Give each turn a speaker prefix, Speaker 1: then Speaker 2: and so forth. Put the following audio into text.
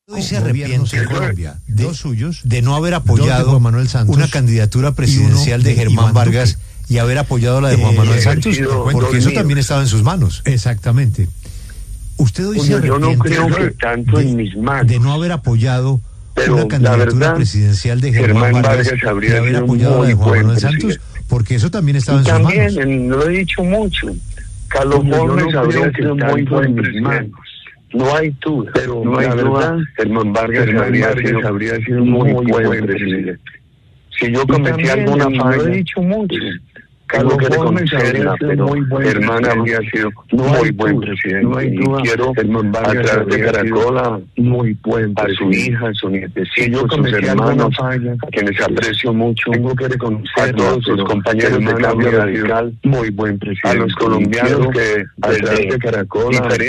Speaker 1: Hoy se arrepiente
Speaker 2: en Colombia,
Speaker 1: dos suyos,
Speaker 2: de no haber apoyado
Speaker 1: Juan Manuel Santos,
Speaker 2: una candidatura presidencial de Germán Vargas y haber apoyado la de Juan Manuel Santos, porque eso también estaba en sus manos.
Speaker 1: Exactamente. Usted hoy se arrepiente,
Speaker 3: yo no creo que tanto en mis manos,
Speaker 2: de no haber apoyado una candidatura
Speaker 3: verdad,
Speaker 2: presidencial de Germán Vargas y haber apoyado la de Juan Manuel Santos, porque eso también estaba en sus manos.
Speaker 3: También, lo he dicho mucho, Carlos Holmes habría sido muy buen presidente. No hay duda, pero no hay duda, Germán Vargas habría sido muy buen presidente. Si yo cometí alguna falla, lo he dicho mucho, Carlos Holmes habría sido muy buen Germán habría sido muy buen presidente. No hay duda, quiero a través de Caracola, muy buen a su hija, a su nietecito, a sus hermanos, a quienes aprecio mucho, tengo que reconocer a todos los compañeros de Cambio Radical, muy buen presidente. A los colombianos que a través de Caracola